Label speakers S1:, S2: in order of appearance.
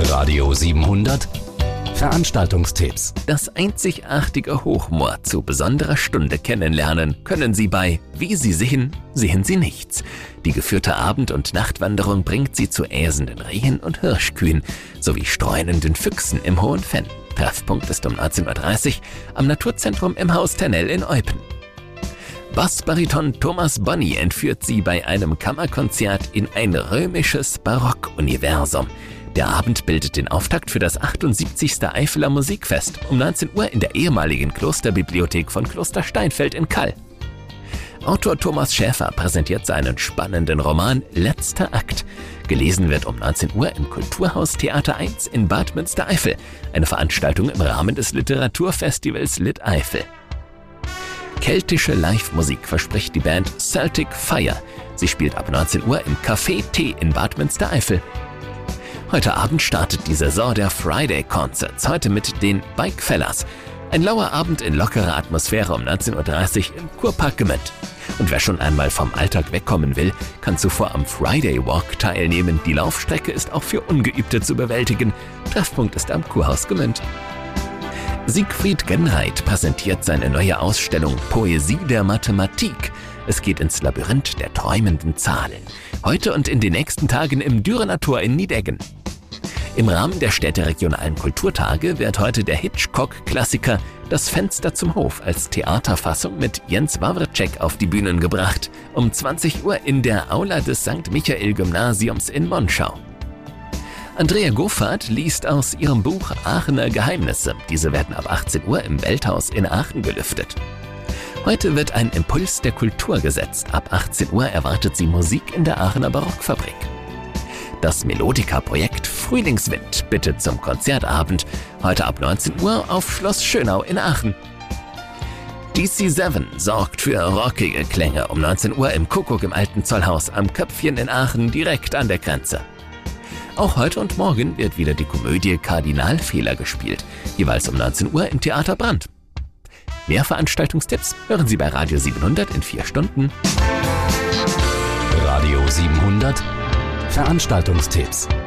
S1: Radio 700 Veranstaltungstipps.
S2: Das einzigartige Hochmoor zu besonderer Stunde kennenlernen können Sie bei Wie Sie sehen, sehen Sie nichts. Die geführte Abend- und Nachtwanderung bringt Sie zu äsenden Rehen und Hirschkühen sowie streunenden Füchsen im Hohen Fenn. Treffpunkt ist um 19:30 Uhr am Naturzentrum im Haus Tennell in Eupen. Bassbariton Thomas Bonny entführt Sie bei einem Kammerkonzert in ein römisches Barockuniversum. Der Abend bildet den Auftakt für das 78. Eifeler Musikfest um 19 Uhr in der ehemaligen Klosterbibliothek von Kloster Steinfeld in Kall. Autor Thomas Schäfer präsentiert seinen spannenden Roman Letzter Akt. Gelesen wird um 19 Uhr im Kulturhaus Theater 1 in Bad Münstereifel, eine Veranstaltung im Rahmen des Literaturfestivals Lit Eifel. Keltische Live-Musik verspricht die Band Celtic Fire. Sie spielt ab 19 Uhr im Café T in Bad Münstereifel. Heute Abend startet die Saison der Friday Concerts, heute mit den Bikefellas. Ein lauer Abend in lockerer Atmosphäre um 19:30 Uhr im Kurpark Gmünd. Und wer schon einmal vom Alltag wegkommen will, kann zuvor am Friday Walk teilnehmen. Die Laufstrecke ist auch für Ungeübte zu bewältigen. Treffpunkt ist am Kurhaus Gmünd. Siegfried Genreit präsentiert seine neue Ausstellung Poesie der Mathematik. Es geht ins Labyrinth der träumenden Zahlen. Heute und in den nächsten Tagen im Dürener Tor in Niedeggen. Im Rahmen der städteregionalen Kulturtage wird heute der Hitchcock-Klassiker Das Fenster zum Hof als Theaterfassung mit Jens Wawrcek auf die Bühnen gebracht. Um 20 Uhr in der Aula des St. Michael-Gymnasiums in Monschau. Andrea Goffert liest aus ihrem Buch Aachener Geheimnisse. Diese werden ab 18 Uhr im Welthaus in Aachen gelüftet. Heute wird ein Impuls der Kultur gesetzt. Ab 18 Uhr erwartet sie Musik in der Aachener Barockfabrik. Das Melodika-Projekt Frühlingswind bittet zum Konzertabend. Heute ab 19 Uhr auf Schloss Schönau in Aachen. DC7 sorgt für rockige Klänge um 19 Uhr im Kuckuck im Alten Zollhaus am Köpfchen in Aachen direkt an der Grenze. Auch heute und morgen wird wieder die Komödie Kardinalfehler gespielt, jeweils um 19 Uhr im Theater Brand. Mehr Veranstaltungstipps hören Sie bei Radio 700 in 4 Stunden.
S1: Radio 700 Veranstaltungstipps.